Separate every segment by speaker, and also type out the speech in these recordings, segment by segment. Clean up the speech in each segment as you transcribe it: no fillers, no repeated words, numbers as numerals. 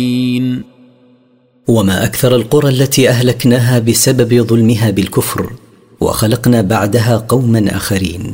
Speaker 1: وما أكثر القرى التي أهلكناها بسبب ظلمها بالكفر، وخلقنا بعدها قوما آخرين.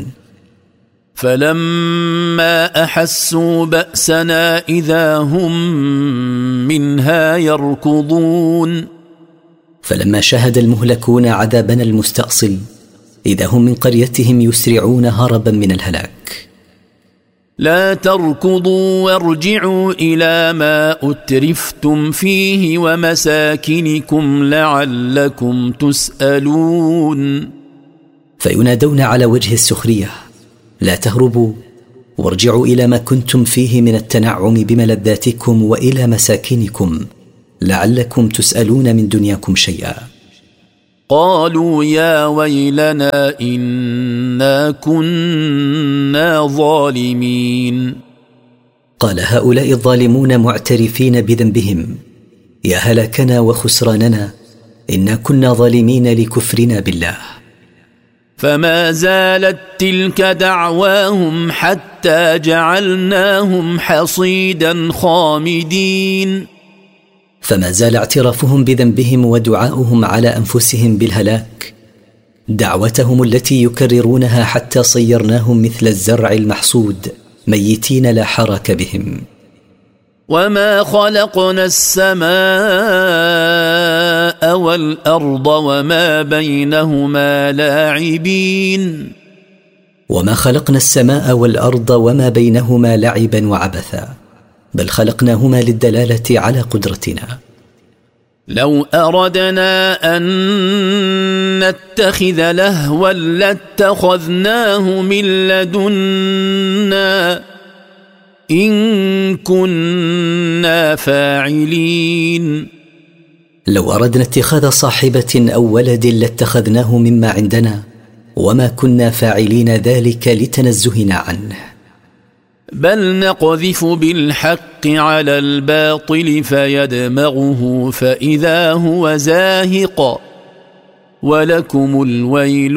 Speaker 2: فلما أحسوا بأسنا إذا هم منها يركضون.
Speaker 1: فلما شاهد المهلكون عذابنا المستأصل إذا هم من قريتهم يسرعون هربا من الهلاك.
Speaker 2: لا تركضوا وارجعوا إلى ما أترفتم فيه ومساكنكم لعلكم تسألون.
Speaker 1: فينادون على وجه السخرية: لا تهربوا وارجعوا إلى ما كنتم فيه من التنعم بملذاتكم وإلى مساكنكم لعلكم تسألون من دنياكم شيئا.
Speaker 2: قالوا يا ويلنا إنا كنا ظالمين.
Speaker 1: قال هؤلاء الظالمون معترفين بذنبهم: يا هلاكنا وخسراننا، إنا كنا ظالمين لكفرنا بالله.
Speaker 2: فما زالت تلك دعواهم حتى جعلناهم حصيدا خامدين.
Speaker 1: فما زال اعترافهم بذنبهم ودعاؤهم على أنفسهم بالهلاك دعوتهم التي يكررونها حتى صيرناهم مثل الزرع المحصود ميتين لا حرك بهم.
Speaker 2: وما خلقنا السماء والأرض وما بينهما لاعبين.
Speaker 1: وما خلقنا السماء والأرض وما بينهما لعبا وعبثا، بل خلقناهما للدلالة على قدرتنا.
Speaker 2: لو أردنا أن نتخذ لهوا لاتخذناه من لدنا إن كنا فاعلين.
Speaker 1: لو أردنا اتخاذ صاحبة أو ولد لاتخذناه مما عندنا، وما كنا فاعلين ذلك لتنزهنا عنه.
Speaker 2: بل نقذف بالحق على الباطل فيدمغه فإذا هو زاهق ولكم الويل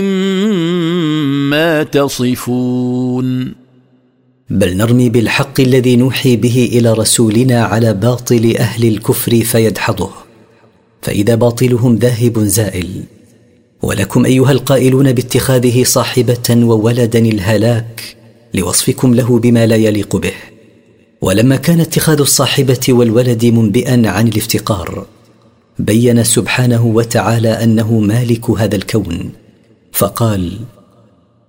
Speaker 2: مما تصفون.
Speaker 1: بل نرمي بالحق الذي نوحي به إلى رسولنا على باطل أهل الكفر فيدحضه، فإذا باطلهم ذاهب زائل. ولكم أيها القائلون باتخاذه صاحبة وولدا الهلاك لوصفكم له بما لا يليق به. ولما كان اتخاذ الصاحبة والولد منبئا عن الافتقار، بين سبحانه وتعالى أنه مالك هذا الكون، فقال: